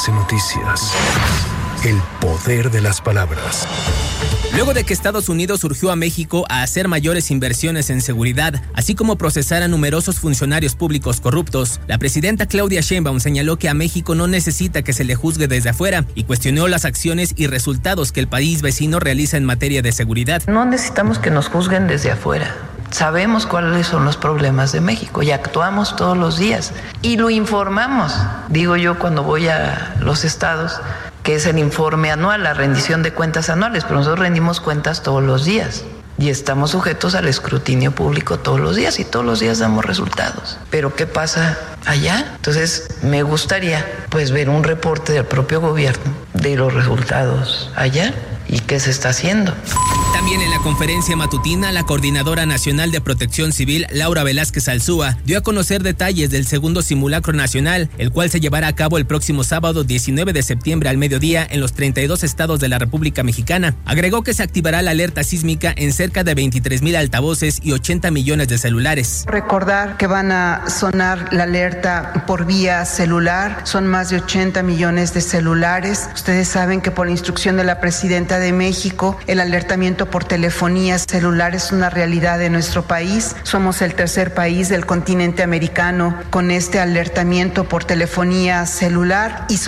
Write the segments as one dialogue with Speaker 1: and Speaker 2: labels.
Speaker 1: MBS Noticias. El poder de las palabras.
Speaker 2: Luego de que Estados Unidos surgió a México a hacer mayores inversiones en seguridad, así como procesar a numerosos funcionarios públicos corruptos, la presidenta Claudia Sheinbaum señaló que a México no necesita que se le juzgue desde afuera y cuestionó las acciones y resultados que el país vecino realiza en materia de seguridad.
Speaker 3: No necesitamos que nos juzguen desde afuera. Sabemos cuáles son los problemas de México y actuamos todos los días y lo informamos. Digo yo cuando voy a los estados, que es el informe anual, la rendición de cuentas anuales, pero nosotros rendimos cuentas todos los días y estamos sujetos al escrutinio público todos los días y todos los días damos resultados. Pero ¿qué pasa allá? Entonces me gustaría pues ver un reporte del propio gobierno de los resultados allá y qué se está haciendo.
Speaker 2: También en la conferencia matutina, la Coordinadora Nacional de Protección Civil, Laura Velázquez Alzúa, dio a conocer detalles del segundo simulacro nacional, el cual se llevará a cabo el próximo sábado 19 de septiembre al mediodía en los 32 estados de la República Mexicana. Agregó que se activará la alerta sísmica en cerca de 23,000 altavoces y 80 millones de celulares.
Speaker 4: Recordar que van a sonar la alerta por vía celular, son más de 80 millones de celulares. Ustedes saben que por instrucción de la Presidenta de México, el alertamiento por telefonía celular es una realidad de nuestro país. Somos el tercer país del continente americano con este alertamiento por telefonía celular y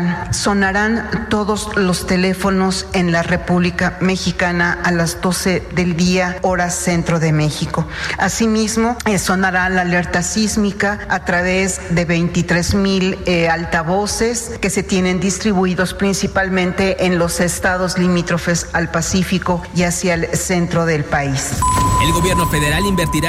Speaker 4: sonarán todos los teléfonos en la República Mexicana a las 12 del día, hora centro de México. Asimismo, sonará la alerta sísmica a través de 23,000 altavoces que se tienen distribuidos principalmente en los estados limítrofes al Pacífico y hacia el centro del país.
Speaker 2: El gobierno federal invertirá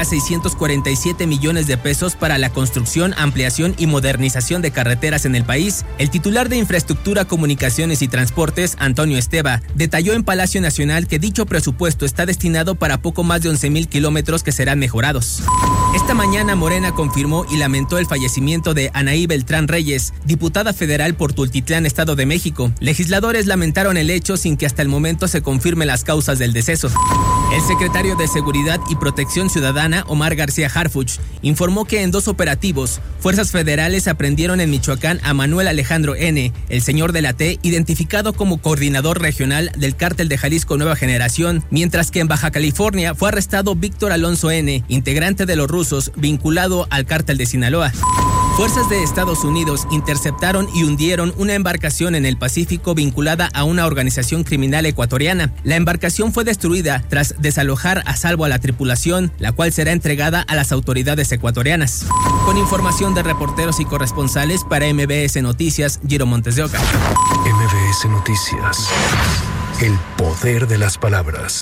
Speaker 2: 647 millones de pesos para la construcción, ampliación y modernización de carreteras en el país. El titular de Infraestructura, Comunicaciones y Transportes, Antonio Esteva, detalló en Palacio Nacional que dicho presupuesto está destinado para poco más de 11,000 kilómetros que serán mejorados. Esta mañana Morena confirmó y lamentó el fallecimiento de Anaí Beltrán Reyes, diputada federal por Tultitlán, Estado de México. Legisladores lamentaron el hecho sin que hasta el momento se confirmen las causas del deceso. El secretario de Seguridad y Protección Ciudadana, Omar García Harfuch, informó que en 2 operativos, fuerzas federales aprendieron en Michoacán a Manuel Alejandro N., el señor de la T, identificado como coordinador regional del Cártel de Jalisco Nueva Generación, mientras que en Baja California fue arrestado Víctor Alonso N., integrante de los rusos, vinculado al Cártel de Sinaloa. Fuerzas de Estados Unidos interceptaron y hundieron una embarcación en el Pacífico vinculada a una organización criminal ecuatoriana. La embarcación fue destruida tras desalojar a salvo a la tripulación, la cual será entregada a las autoridades ecuatorianas. Con información de reporteros y corresponsales para MBS Noticias, Giro Montes de Oca.
Speaker 1: MBS Noticias. El poder de las palabras.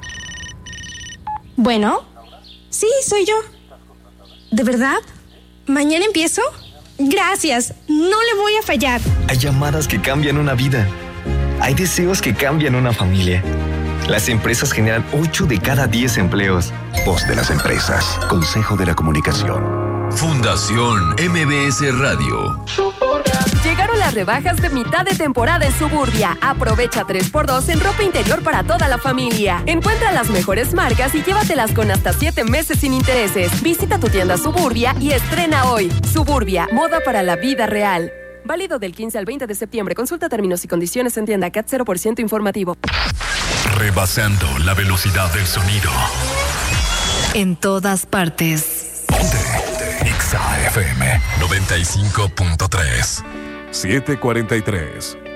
Speaker 5: Bueno, sí, soy yo. ¿De verdad? ¿Mañana empiezo? Gracias, no le voy a fallar.
Speaker 6: Hay llamadas que cambian una vida. Hay deseos que cambian una familia. Las empresas generan 8 de cada 10 empleos.
Speaker 1: Voz de las empresas. Consejo de la Comunicación.
Speaker 7: Fundación MBS Radio.
Speaker 8: Llegaron las rebajas de mitad de temporada en Suburbia. Aprovecha 3x2 en ropa interior para toda la familia. Encuentra las mejores marcas y llévatelas con hasta 7 meses sin intereses. Visita tu tienda Suburbia y estrena hoy. Suburbia, moda para la vida real. Válido del 15 al 20 de septiembre. Consulta términos y condiciones en tienda CAT 0% informativo.
Speaker 7: Rebasando la velocidad del sonido.
Speaker 9: En todas partes.
Speaker 7: Ponte XAFM 95.3.
Speaker 1: 7:43.